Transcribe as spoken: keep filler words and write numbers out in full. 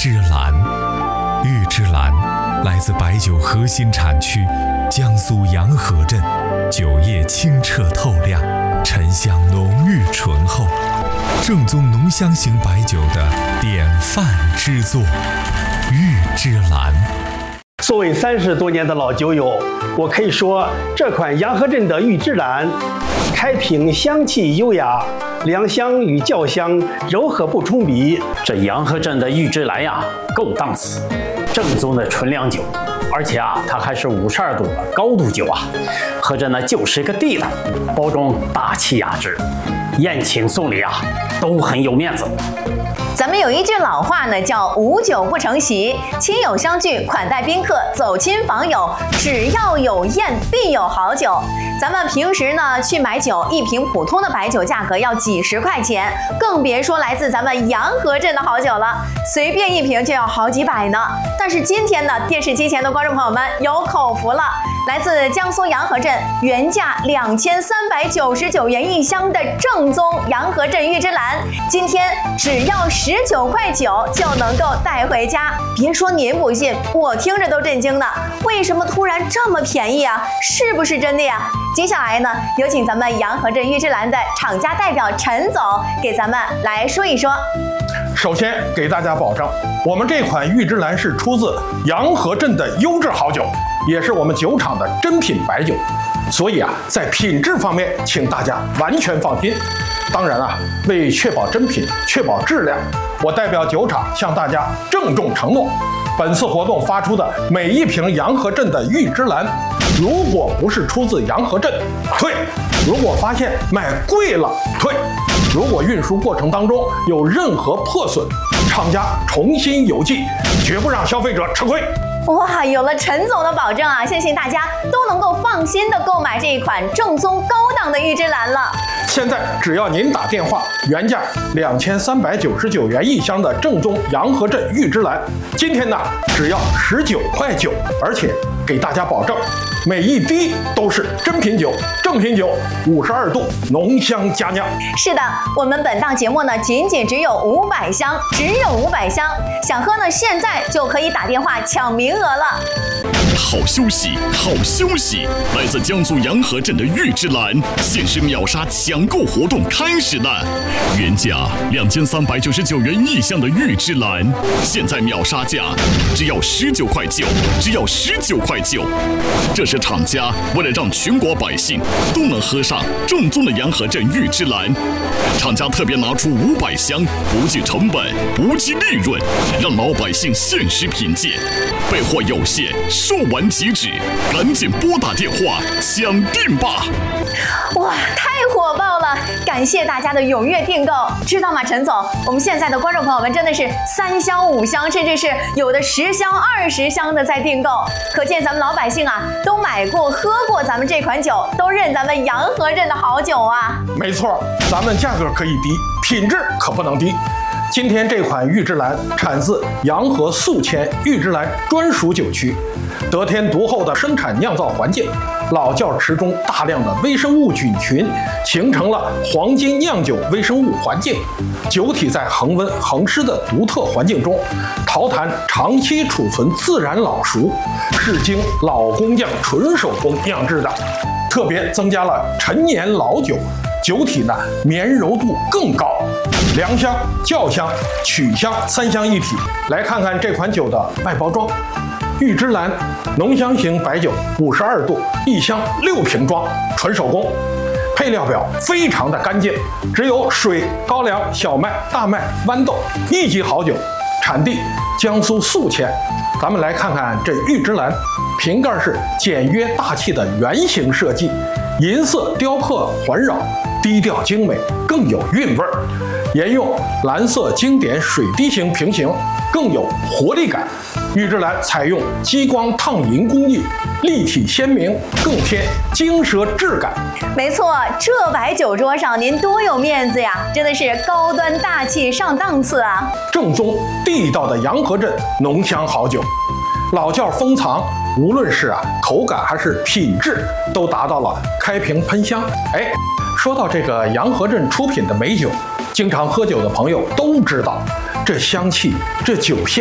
之蓝。玉之蓝来自白酒核心产区江苏洋河镇，酒液清澈透亮，沉香浓郁醇厚，正宗浓香型白酒的典范之作。玉之蓝。 作为三十多年的老酒友，我可以说这款洋河镇的玉之蓝，开瓶香气优雅，良香与酵香柔和不冲鼻。 这洋河镇的玉之蓝呀，够档次，正宗的纯粮酒，而且啊，它还是五十二度的高度酒啊，喝着呢就是个地道，包装大气雅致，宴请送礼啊都很有面子。 咱们有一句老话呢，叫无酒不成席，亲友相聚，款待宾客，走亲访友，只要有宴必有好酒。咱们平时呢去买酒，一瓶普通的白酒价格要几十块钱，更别说来自咱们洋河镇的好酒了，随便一瓶就要好几百呢。但是今天呢，电视机前的观众朋友们有口福了，来自江苏洋河镇，原价两千三百九十九元一箱的正宗洋河镇玉之蓝，今天只要十九块九就能够带回家。别说您不信，我听着都震惊呢。为什么突然这么便宜啊？是不是真的呀？接下来呢，有请咱们洋河镇玉之蓝的厂家代表陈总给咱们来说一说。 首先给大家保证，我们这款玉之蓝是出自洋河镇的优质好酒，也是我们酒厂的珍品白酒，所以啊，在品质方面，请大家完全放心。当然啊，为确保真品、确保质量，我代表酒厂向大家郑重承诺，本次活动发出的每一瓶洋河镇的玉之蓝，如果不是出自洋河镇，退；如果发现卖贵了，退；如果运输过程当中有任何破损，厂家重新邮寄，绝不让消费者吃亏。 哇，有了陈总的保证啊，相信大家都能够放心的购买这一款正宗高档的玉之蓝了。 现在只要您打电话，原价两千三百九十九元一箱的正宗洋河镇玉之蓝，今天呢只要十九块九，而且给大家保证，每一滴都是真品酒、正品酒，五十二度浓香佳酿。 是的，我们本档节目呢仅仅只有五百箱，只有五百箱，想喝呢现在就可以打电话抢名额了。 好消息，好消息！来自江苏洋河镇的玉之蓝限时秒杀抢购活动开始了，原价两千三百九十九元一箱的玉之蓝，现在秒杀价只要十九块九，只要十九块九。这是厂家为了让全国百姓都能喝上正宗的洋河镇玉之蓝，厂家特别拿出五百箱，不计成本，不计利润，让老百姓限时品鉴。备货有限，售完即止，赶紧拨打电话抢订吧！ 哇，太火爆了！感谢大家的踊跃订购，知道吗，陈总？我们现在的观众朋友们真的是三箱、五箱，甚至是有的十箱、二十箱的在订购，可见咱们老百姓啊都买过、喝过咱们这款酒，都认咱们洋河镇的好酒啊！ 没错，咱们价格可以低，品质可不能低。今天这款玉之蓝产自洋河宿迁玉之蓝专属酒区，得天独厚的生产酿造环境，老窖池中大量的微生物菌群形成了黄金酿酒微生物环境，酒体在恒温恒湿的独特环境中，陶坛长期储存自然老熟，是经老工匠纯手工酿制的，特别增加了陈年老酒，酒体呢绵柔度更高，良香、酵香、曲香三香一体。来看看这款酒的外包装，玉之蓝浓香型白酒，五十二度，一箱六瓶装，纯手工。配料表非常的干净，只有水、高粱、小麦、大麦、豌豆，一级好酒。产地江苏宿迁。咱们来看看这玉之蓝，瓶盖是简约大气的圆形设计，银色雕刻环绕，低调精美，更有韵味儿。沿用蓝色经典水滴形瓶型，更有活力感。玉之蓝采用激光烫银工艺，立体鲜明，更添精奢质感。 没错，这白酒桌上您多有面子呀，真的是高端大气上档次啊！ 正宗地道的洋河镇浓香好酒，老窖封藏，无论是啊口感还是品质，都达到了开瓶喷香。哎，说到这个洋河镇出品的美酒，经常喝酒的朋友都知道，这香气，这酒片